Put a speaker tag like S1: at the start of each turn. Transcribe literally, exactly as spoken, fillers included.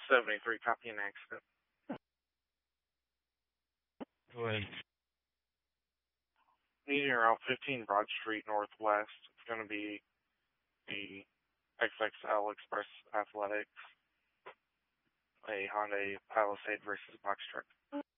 S1: seventy-three, copy an accident.
S2: Go ahead.
S1: Meeting around fifteen Broad Street Northwest. It's going to be the X X L Express Athletics, a Hyundai Palisade versus box truck.